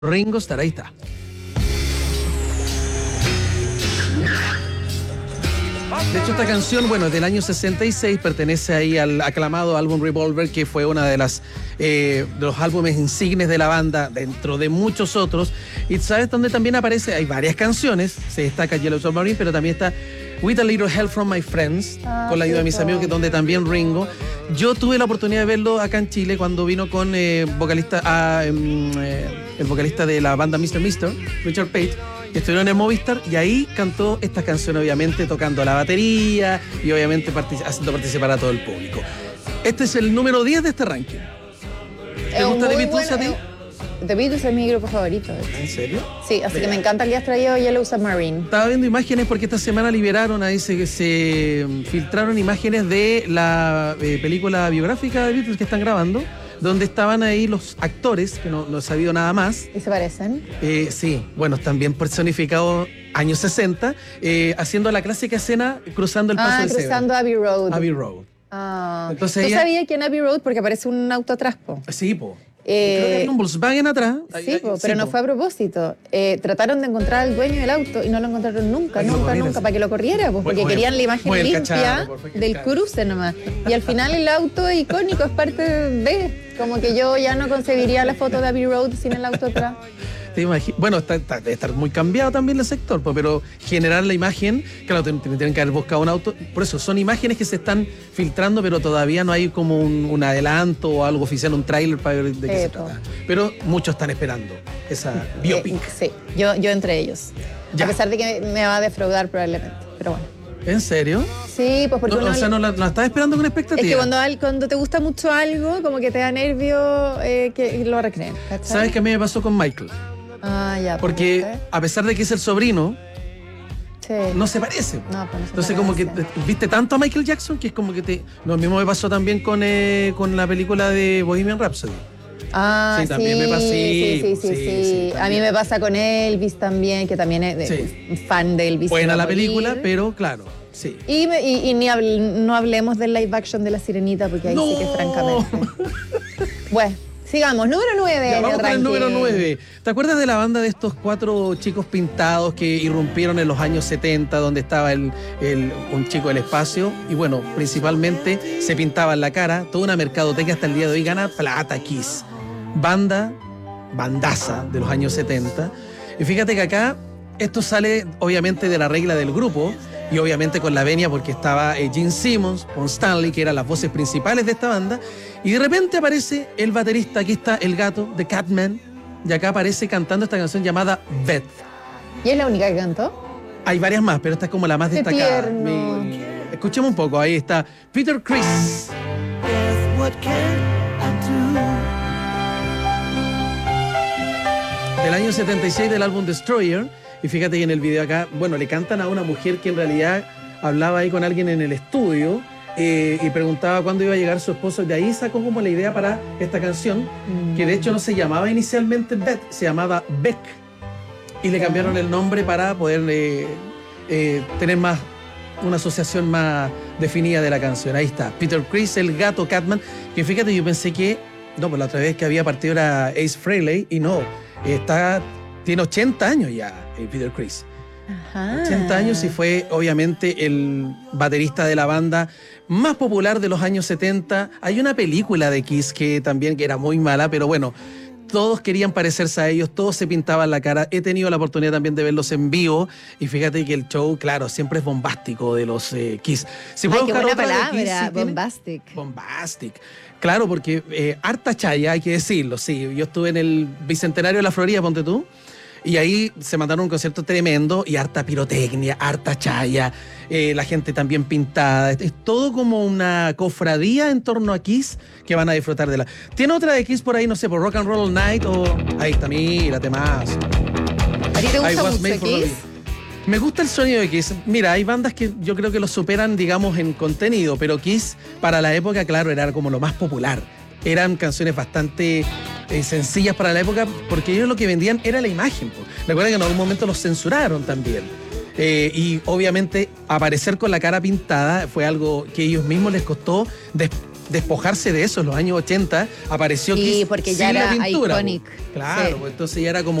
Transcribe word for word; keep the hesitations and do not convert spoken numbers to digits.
Ringo Starr, ahí está. De hecho, esta canción, bueno, del año sesenta y seis, pertenece ahí al aclamado álbum Revolver, que fue una de las eh, de los álbumes insignes de la banda, dentro de muchos otros. Y sabes dónde también aparece, hay varias canciones, se destaca Yellow Submarine, pero también está With a Little Help from My Friends, ah, con la ayuda de mis amigos, que donde también Ringo. Yo tuve la oportunidad de verlo acá en Chile cuando vino con eh, vocalista, ah, eh, el vocalista de la banda mister mister, Richard Page. Estuvieron en el Movistar y ahí cantó esta canción, obviamente tocando la batería y obviamente partic- haciendo participar a todo el público. Este es el número diez de este ranking. ¿Te es gusta The Beatles bueno, a ti? Es, The Beatles es mi grupo favorito. ¿En serio? Sí, así Mira. que me encanta que hayas traído Yellow Submarine. Estaba viendo imágenes porque esta semana liberaron, ahí se, se filtraron imágenes de la eh, película biográfica de Beatles que están grabando, donde estaban ahí los actores, que no, no he sabido nada más. ¿Y se parecen? Eh, sí, bueno, están bien personificados años sesenta, eh, haciendo la clásica escena cruzando el paso ah, del Cebra. cruzando Abbey Road. Abbey Road. Ah. Entonces ¿Tú ella- sabías que en Abbey Road, porque aparece un auto atrás, po? Sí, po. Eh, Creo que hay un Volkswagen atrás. Sí, po, pero no po. fue a propósito. Eh, trataron de encontrar al dueño del auto y no lo encontraron nunca, Para que lo nunca, corrieran, nunca, sí. para que lo corriera, pues, porque Mueve- querían la imagen mueve el limpia cacharro, por favor, del cacharro. cruce nomás. Y al final el auto icónico es parte de... Como que yo ya no concebiría la foto de Abbey Road sin el auto atrás. ¿Te imagi- Bueno, está, está, debe estar muy cambiado también el sector, po, pero generar la imagen, claro, ten- ten- tienen que haber buscado un auto. Por eso, son imágenes que se están filtrando, pero todavía no hay como un, un adelanto o algo oficial, un tráiler para ver de qué Sí, se po. trata. Pero muchos están esperando esa biopic. Eh, sí, yo, yo entre ellos. Ya. A pesar de que me va a defraudar probablemente, pero bueno. ¿En serio? Sí, pues porque No, uno... o sea, no la, la estás esperando con Es expectativa. que cuando, al- cuando te gusta mucho algo, como que te da nervio eh, que lo recreen. ¿cachai? ¿Sabes qué a mí me pasó con Michael? Ah, ya. Porque pues, a pesar de que es el sobrino, sí. no se parece. po. No, pues no se Entonces como que parece. te- viste tanto a Michael Jackson que es como que te... Lo mismo me pasó también con, eh, con la película de Bohemian Rhapsody. Ah, Sí, sí, también me pasa- sí, sí, sí, sí, sí. sí, A mí también. me pasa con Elvis también, que también es de- Sí. fan de Elvis. Buena se va la a morir. película, pero claro, sí. Y, me- y, y ni habl- no hablemos del live action de La Sirenita, porque ahí sí que ¡No! francamente. Bueno, sigamos. Número nueve. Ya, en vamos con el ranking. número nueve. ¿Te acuerdas de la banda de estos cuatro chicos pintados que irrumpieron en los años setenta, donde estaba el, el- un chico del espacio? Y bueno, principalmente se pintaban la cara, toda una mercadoteca hasta el día de hoy gana plata Kiss. Banda, bandaza de los años setenta. Y fíjate que acá esto sale obviamente de la regla del grupo y obviamente con la venia porque estaba eh, Gene Simmons, Paul Stanley, que eran las voces principales de esta banda. Y de repente aparece el baterista, aquí está el gato de Catman, y acá aparece cantando esta canción llamada Beth. ¿Y es la única que cantó? Hay varias más, pero esta es como la más Qué destacada. tierno. Mi- Escuchemos un poco, ahí está Peter Criss. Del año setenta y seis del álbum Destroyer. Y fíjate que en el video acá, bueno, le cantan a una mujer que en realidad hablaba ahí con alguien en el estudio eh, y preguntaba cuándo iba a llegar su esposo. De ahí sacó como la idea para esta canción, que de hecho no se llamaba inicialmente Beth, se llamaba Beck. Y le cambiaron el nombre para poder eh, eh, tener más una asociación más definida de la canción. Ahí está, Peter Criss, el gato Catman, que fíjate, yo pensé que, no, pues la otra vez que había partido era Ace Frehley, y no, está, tiene ochenta años ya, eh, Peter Criss. Ajá. ochenta años y fue obviamente el baterista de la banda más popular de los años setenta. Hay una película de Kiss que también que era muy mala, pero bueno, todos querían parecerse a ellos, todos se pintaban la cara. He tenido la oportunidad también de verlos en vivo y fíjate que el show, claro, siempre es bombástico de los eh, Kiss. Si Ay, puedo qué buscar buena otra de Kiss, palabra, si tiene- bombastic. Bombastic. Claro, porque eh, harta chaya, hay que decirlo, sí. Yo estuve en el Bicentenario de la Florida, ponte tú, y ahí se mandaron un concierto tremendo y harta pirotecnia, harta chaya, eh, la gente también pintada. Es, es todo como una cofradía en torno a Kiss que van a disfrutar de la... ¿Tiene otra de Kiss por ahí, no sé, por Rock and Roll All Night o...? Ahí está, mírate más. ¿A ti te I gusta Was mucho Made for Kiss? Loving. Me gusta el sonido de Kiss. Mira, hay bandas que yo creo que lo superan, digamos, en contenido, pero Kiss, para la época, claro, era como lo más popular. Eran canciones bastante eh, sencillas para la época, porque ellos lo que vendían era la imagen. Po. Recuerda que en algún momento los censuraron también. Eh, y obviamente aparecer con la cara pintada fue algo que a ellos mismos les costó des- despojarse de eso en los años ochenta, apareció Sí, Kiss porque sin ya la era pintura, iconic. po. Claro, Sí. pues entonces ya era como